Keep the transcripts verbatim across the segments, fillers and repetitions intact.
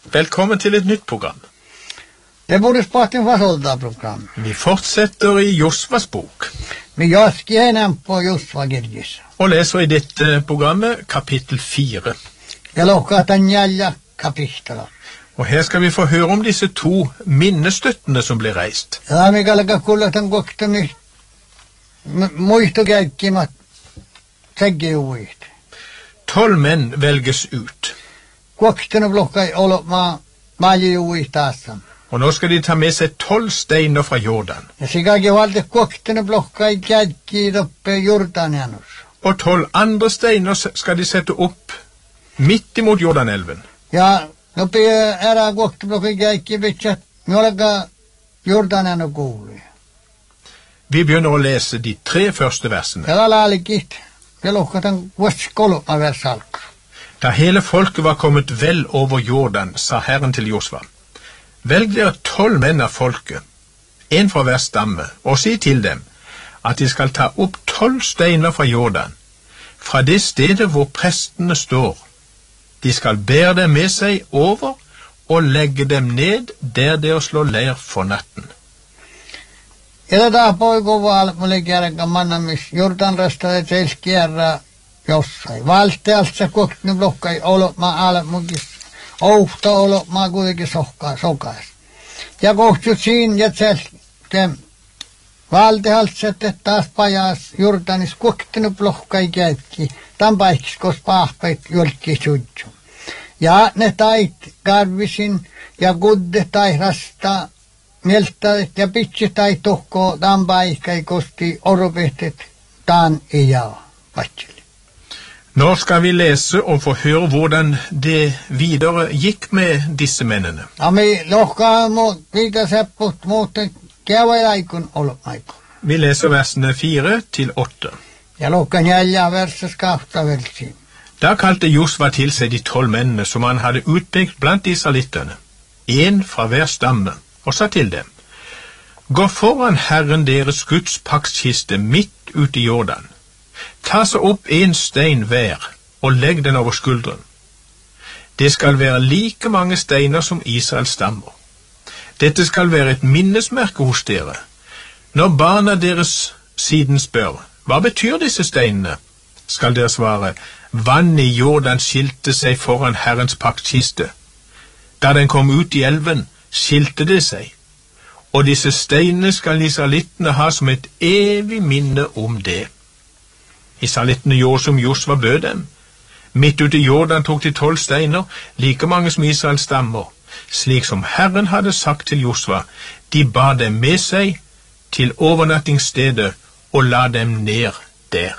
Velkommen til et nytt program. Det borde spaten for soldaprogram. Vi fortsetter i Josvas bok. Vi jasker gjennom på Josva Girgis. Og leser i dette programmet kapittel fire. Jeg lukker at han gjelder kapitler. Og her skal vi få høre om disse to minnestøttene som ble reist. Ja, vi kan lage kulle at han går til mye. Mye og gjelke med tegge jo ut. Tolv menn velges ut. Gåktene blokker i alle med malje jo ut altså. Og nå skal de ta med seg tolv steiner fra Jordan. Jeg sier jeg valgte gåktene blokker i gjelke oppe i Jordan igjen. Og tolv andre steiner skal de sette opp midt imot Jordanelven. Ja, oppe er det gåktene blokker i gjelke, vet nå lager Jordan igjen og god. Vi begynner å lese de tre første versene. Det var lærligt. Jeg lukker at han går skål opp av versalk. Da hele folket var kommet vel over Jordan, sa Herren til Josva: Velg dere tolv menn av folket, en fra hver stamme, og si til dem at de skal ta opp tolv steiner fra Jordan, fra det stedet hvor prestene står. De skal bære dem med seg over og legge dem ned der dere slår leir for natten. Er det da på å gå valg med å legge her mannen med Jordan-røstet til skjære Josva. Valgte altså koktene blokka i alle med alle mugis. Ofte alle med gode sokker, sokker. Jeg går til sin, jeg selv dem. Valgte altså dette spajas Jordanis koktene blokka i gjelki. Den bæksko spahpeit jolki sudjo. Ja, netait garvisin, ja gudde tai rasta, mieltäet ja pitsit tai tohko, den bækka i kosti orbetet, den i ja, vatseli. Nå skal vi lese og få høre hvordan det videre gikk med disse mennene. Ja, vi lokka mot videre seppot mot kjævailaikun olmaikun. Vi leser versene fire til åtte. Ja, lokka njälja verset skafta velsi. Da kalte Josva til seg de tolv mennene som han hadde utpekt blant israelittene, en fra hver stamme, og sa til dem: Gå foran Herren deres Guds paktskiste midt ut i Jordan. Ta så opp en stein hver, og legg den over skulderen. Det skal være like mange steiner som Israels stammer. Dette skal være et minnesmerke hos dere. Når barna deres siden spør, hva betyr disse steinene? Skal dere svare, vann i Jordan skilte seg foran Herrens paktkiste. Da den kom ut i elven, skilte det seg. Og disse steinene skal israelittene ha som et evig minne om det. Israelittene gjorde som Josva bød dem. Midt ute i Jordan tok de tolv steiner, like mange som Israels stammer. Slik som Herren hadde sagt til Josva, de bar dem med seg til overnattingsstedet og la dem ned der.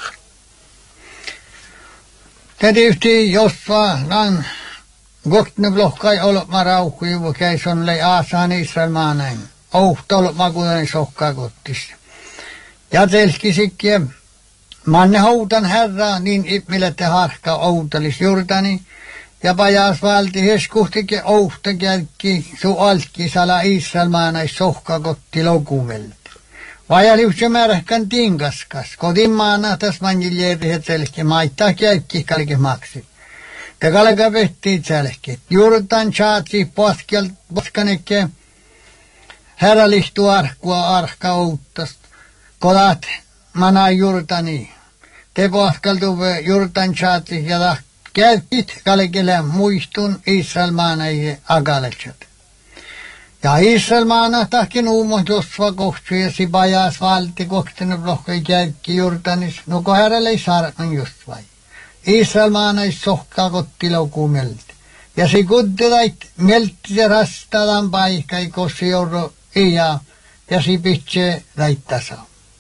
Det er ute i Josva, den gåktene blokka i olop med rauki, og keison lei asan Israel manen. Ohta olop med guden i sokka gottis. Ja telkis ikke. Manne houtan herra, niin ipmilette harka outalis Jordani, ja pajas valti heskuhtike ouhta kälkki, su alki sala Israel maanais sohka kotti loguvelt. Vajali se määrähkän tinkaskas, kodin maana tas manjiljeeri hetselke, maittaa kälkki kalke maksi. Te kalka vetti itselke, Jordan chaatsi poskjal poskaneke, herra lihtu arkua arka outtast, kodat mana Jordani. Te poskaltuve Jordan chaati ja da kälkit kalkele muistun Israel maanai agaletsat. Ja Israel maana tahkin uumot Josva kohtu ja si bajas valti kohtene blokkai kälkki Jordanis, nuko herrelle ei saarnan Josvai. Israel maanai sohkaa kottilauku melti. Ja si kuddedait melti se rastadan paikai kossi jorro iya ja si pitse laittasa.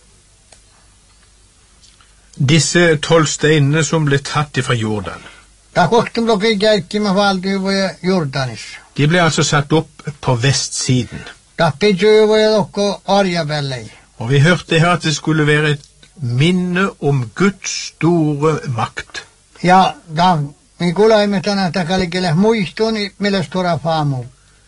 Disse tolv steinene som ble tatt fra Jordan. Da kokten blokki kälkki med valti uvoja Jordanis. De ble altså satt opp på vestsiden. Da pitse uvoja lokko arjavellei. Og vi hørte her at det skulle være et minne om Guds store makt. Ja, da me kuulemme tänään, että kalkele muistun, millä stora faamu.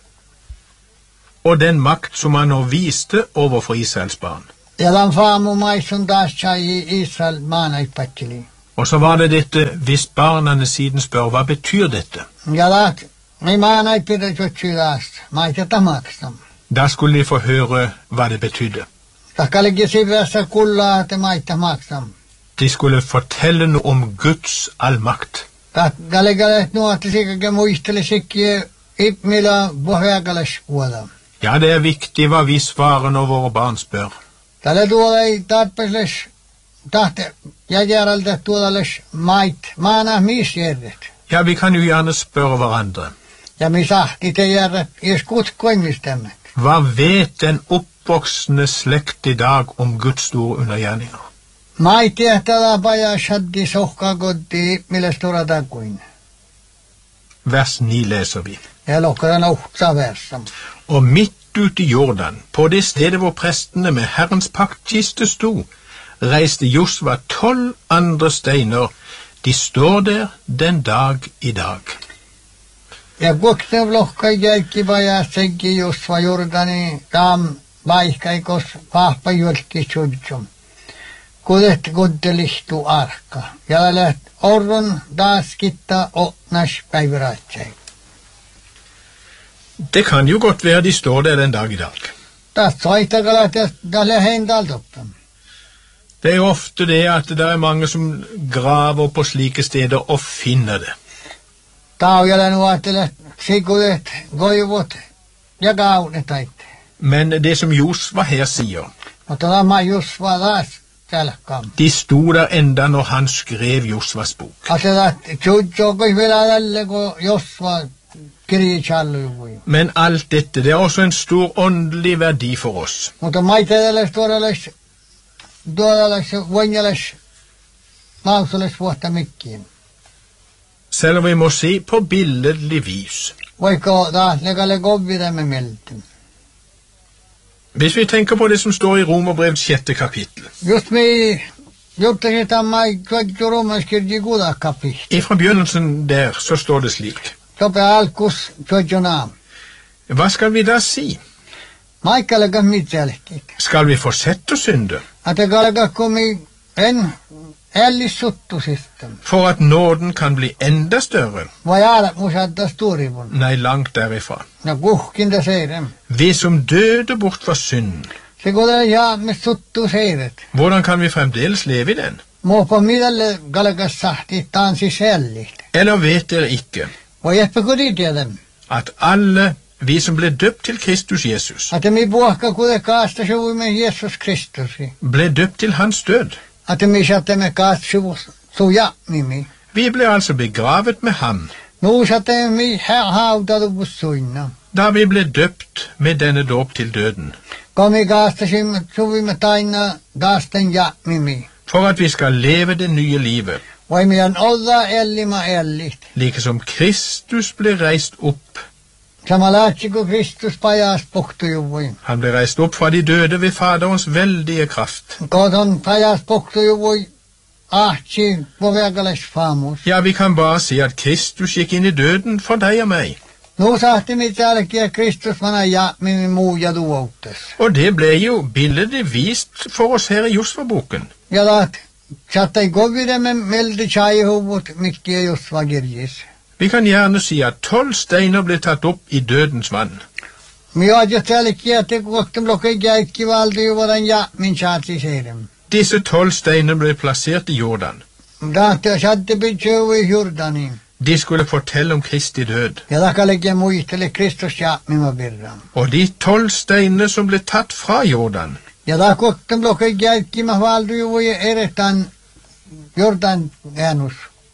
Og den makt som han nå viste overfor Israels barn. Ja den faamu maisun taas sai Israel maana ipattili. Og så var det dette, hvis barnene siden spør, hva betyr dette? Ja da Niin mä näin pidä tjotsyydästä. Mä ei tätä maksam. Da skulle de få høre hva det betydde. Takkalegi sivässä kullaa, että mä ei tätä maksam. De skulle fortelle noe om Guds allmakt. Takkalegi nuotti sikäkin muisteli sikkiä ipmillä pohjakalas puolella. Ja, det er viktig hva vi svarer når våre barn spør. Tällä tuolla ei tarpeellis tahte jäjärältä tuolla mait. Mä näen mis järjet. Ja, vi kan jo gjerne spørre hverandre. Ja mi sahti te järjet, jos kutkoimistämme. Hva vet den oppvoksende slekt i dag om Guds store undergjerninger? Mai tehtävä paja shaddi sohka kotti, millä stora takuin. Vers ni leser vi. Ja lukker den åtta versen. Og midt ute i Jordan, på det stedet hvor prestene med Herrens paktkiste sto, reiste Josva tolv andre steiner. De står der den dag i dag. Ja kuoksen lohka jälki paja seggi Josva Jordani tam vaihkaikos vahpa jälki sudjum. Kudet koddelihtu arka. Ja läht orron taas kitta åtnas päiväratsei. Det kan jo godt være de står der den dag i dag. Taas soittakala tälle heindaltoppam. Det er jo ofte det at det er mange som graver på slike steder og finner det. Taujalla nuottelet sikudet goivot ja kaunet taitte. Men det som Josva her sier, Mutta tämä Josva taas tälkam. de sto der enda når han skrev Josvas bok. Asetat tjujjokoi vielä tälle kun Josva kirjichallu. Men alt dette, det er også en stor åndelig verdi for oss. Mutta maitteelles tuodelles tuodelles voinjales lausules vuotta mikkiin. Selv om vi må se på billedlig vis. Voiko taas lekalle kovvidemme milten. Hvis vi tenker på det som står i Romerbrevets sjette kapittel, Just mi juttasi tammai kaikki romanskirji kuudakappi. ifra begynnelsen der, så står det slik. Sope alkus tjojjona. Hva skal vi da si? Maikkallekas mitselkik. Skal vi fortsette å synde, Ate kallekas komi en ellissuttu sitten. for at nåden kan bli enda større? Vai aalat musadda sturivun. Nei, langt derifra. Ja kuhkinda seirem. Vi som døde bort fra synden, Se kuten ja me suttu seiret. hvordan kan vi fremdeles leve i den? Muupa midalle kallekas sahti taansi sellit. Eller vet dere ikke Vai eppä kuditiedem. at alle vi som ble døpt til Kristus Jesus, Ate mi puhka kude kaasta suvimme Jesus Kristusi. ble døpt til hans død? Ate mi sattemme kaasta suvus suja mimi. Vi ble altså begravet med ham, Nu sattemme mi hautadu bussuinna. da vi ble døpt med denne dåp til døden, Komi kaasta suvimme taina kaasten ja mimi. for at vi skal leve det nye livet, Vai meidän olla ellima ellit. like som Kristus ble reist opp. Samalaatsi kun Kristus pajas pohtujuvui. Han ble reist opp fra de døde ved Faderens veldige kraft. Koton pajas pohtujuvui ahtsi poveakales faamus. Ja, vi kan bare si at Kristus gikk inn i døden for deg og meg. Nu sahti mitälkiä Kristus mana ja mimi muu ja tuoutes. Og det ble jo bildet vist for oss her i Josva-boken. Ja taat sattai kovidemme meldi chaihuvut mikkiä Josva kirjis. Vi kan gjerne si at tolv steiner ble tatt opp i dødens vann. Mi aja tälkiä te kuoktem lokai jäikki valtiuvaran ja min chaatsi seirem. Disse tolv steiner ble plassert i Jordan. Tahti satte pitjuvui Jordanin. De skulle fortelle om Kristi død. Ja takallekin muistele Kristus ja mima birran. Og de tolv steiner som ble tatt fra Jordan, Ja ta kuoktem lokai jäikki ma valtiuvui eretan Jordan äänus.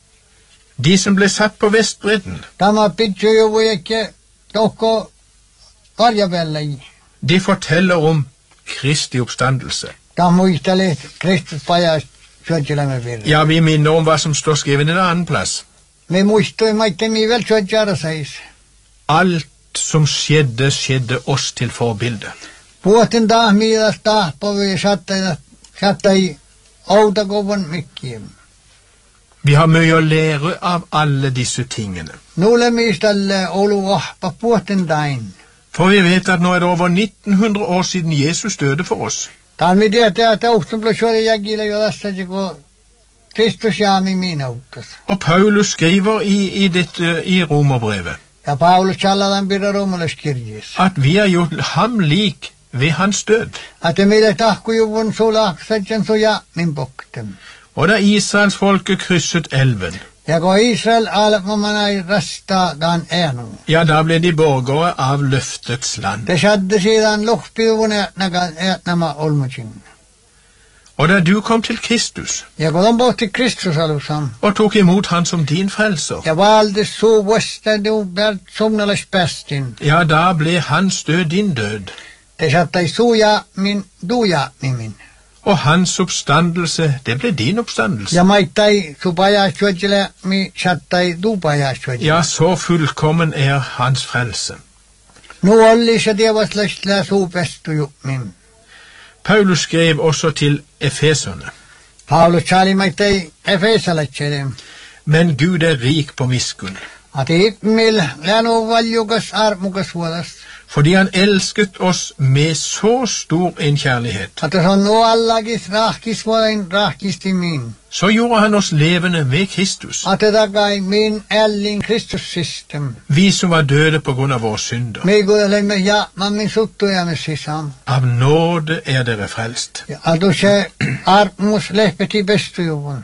de som ble satt på Vestbredden, Tämä pitjuvui ikke tokko karjavellei. de forteller om Kristi oppstandelse. Tämä muistele Kristus pajas syötjelemme birran. Ja, vi minner om hva som står skrevet en annen plass. Me muistuimme, että mi vel syötjara seis. Alt som skjedde, skjedde oss til forbilde. Puotin taas miidas taas povi sattai sattai outakuvun mikkiin. Vi har mye å lære av alle disse tingene. Nuule miistalle olu ahpa puotin tain. For vi vet at nå er det over nitten hundre år siden Jesus døde for oss. Taan mi tietää, että uhtum plössuoli jäkille jo tässä, kun Kristus jaami minautas. Og Paulus skriver i, i, dette, i Romerbrevet Ja Paulus tjallar birra romalaiskirjeessä. at vi har gjort ham lik ved hans død. Että meille tahkujuvun sulaksetjen suja min bokten. Og da Israels folke krysset elven, Ja kun Israel alpmamana ei rasta dan enu. ja da ble de borgere av løftets land. Det skjedde siden luhtpivun etnama olmutin. Og da du kom til Kristus, Ja kun on pohti Kristus alusam. og tok imot han som din frelser, Ja valde suu vuosta du bert sumnalas pestin. ja da ble hans død din død, Det sattai suja min duja min. og hans oppstandelse, det ble din oppstandelse. Ja maittai supajasjuotjele mi sattai dupajasjuotjele. Ja, så fullkommen er hans frelse. Nu olli se dievaslästlä suupestu min. Paulus skrev også til Efeserne, Paulus sali maittai efesalatjele. men Gud er rik på miskunn, At ihmil länu valjukas armukas vuodast. fordi han elsket oss med så stor en kjærlighet. Att se on nu allakis rahkis vuoden rahkisti min. Så gjorde han oss levende ved Kristus, Att det takai min ellin Kristus-system. vi som var døde på grunn av våre synder. Me kuulemme ja min suttuja me sisam. Av nåde er dere frelst. Ja atu se armus lehpeti bestujuvun.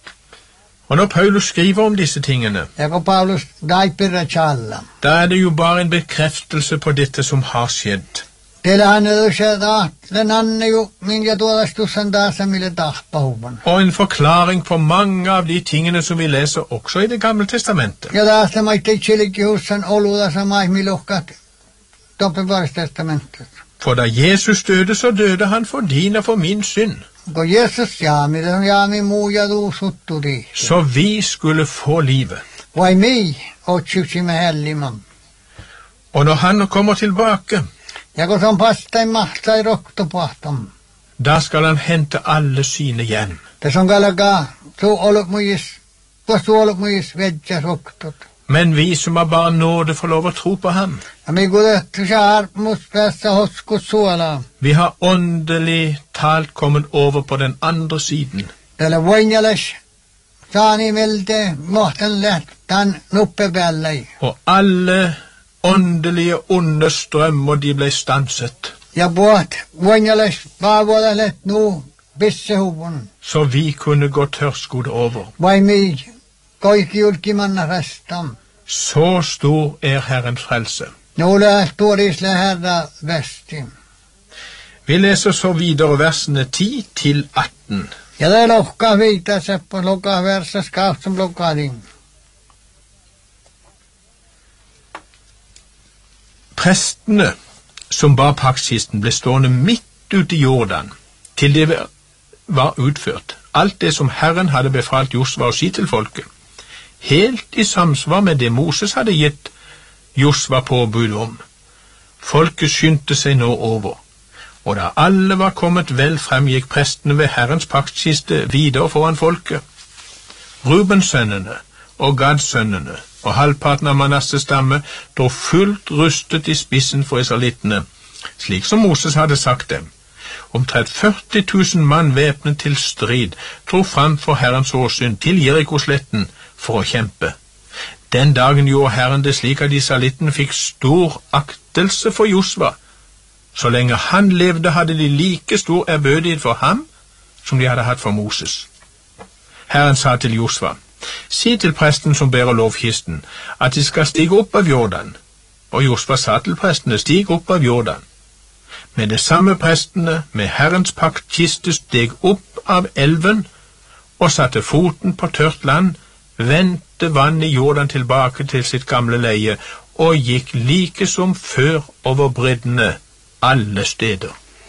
Og når Paulus skriver om disse tingene, Ja kun Paulus daipirra challa. da er det jo bare en bekreftelse på dette som har skjedd. Teillä hän edu se tahtlen anne ju minkä tuodastussan taas mille tahpahuvan. Og en forklaring på mange av de tingene som vi leser også i Det gamle testamentet. Ja taas maitte chilikihussan oludasa maihmilohkat toppevarstestamentet. For da Jesus døde, så døde han for din og for min synd, Kun Jeesus jaami, se on jaami muu ja tuu sutturi. så vi skulle få livet. Vai mi otsiuksimme hellimam. Og når han kommer tilbake, Ja kun se on pastain mahtai roktopahtam. da skal han hente alle sine hjem. Tässä on kalkaa suu ollut muis, tuossa ollut muis vedja roktot. Men vi som har bare nåde får lov å tro på ham. Ja mi kuulettu se armus päässä hoskut suolaa. Vi har åndelig talt kommet over på den andre siden. Täällä voinjalas saani melte mohten lähtän nuppepäällei. Og alle åndelige onde strømmer de ble stanset, Ja puhat voinjalas vaavuodalet nu pissehuvun. så vi kunne gå tørrskodd over. Vai mi koiki julkimanna rastam. Så stor er Herrens frelse. Nu lää tuorisle herra vesti. Vi leser så videre versene ti til atten. Ja det lohkaa viita seppo lokaa versas kahtsom lokaadin. Prestene som bar paktskisten ble stående midt ute i Jordan, til det var utført, alt det som Herren hadde befalt Josva å si til folket, helt i samsvar med det Moses hadde gitt Josva påbud om. Folket skyndte seg nå over, og da alle var kommet vel frem, gikk prestene ved Herrens paktskiste videre foran folket. Rubens-sønnene og Gads-sønnene og halvparten av Manasses stamme dro fullt rustet i spissen for israelittene, slik som Moses hadde sagt dem. Omtrent førti tusen mann væpnet til strid dro fram for Herrens åsyn til Jerikosletten for å kjempe. Den dagen gjorde Herren det slik at israelittene fikk stor aktelse for Josva. Så lenge han levde hadde de like stor ærbødighet for ham som de hadde hatt for Moses. Herren sa til Josva: si til presten som bærer lovkisten, at de skal stige opp av Jordan. Og Josva sa til prestene: stig opp av Jordan. Med det samme prestene, med Herrens paktkiste, steg opp av elven og satte foten på tørt land, vendte vann i Jordan tilbake til sitt gamle leie og gikk like som før over breddene alle steder.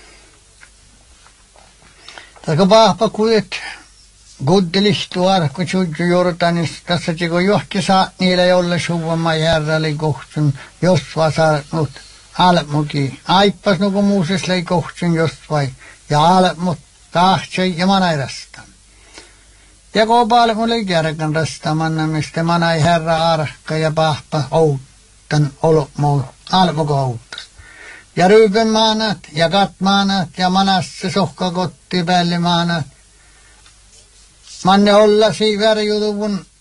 Taka paapa kujet Guddelihtuar, kun sujju Jordanis, tässä tiko johti saa niille jolle suvama järrali kohtsun, jos va saanut almuki. Aippas nuku Muoses lei kohtsun jos vai, ja almut tahtsei ja manairasta. Ja koopaale mun lei kärkän rastamanna, mistä manai herra arkka ja pahpa outtan olmuu, almuko outtas. Ja Ryypen maanat, ja Gat maanat, ja Manasse sohka kotti päälle maanat. Manne ollasi värjutuvun